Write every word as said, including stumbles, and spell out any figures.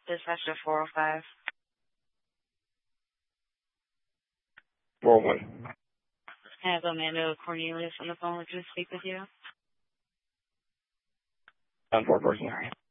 Dispatcher four oh five. four oh one. I have Amanda Cornelius on the phone. Would you speak with you? I'm for a person. All right.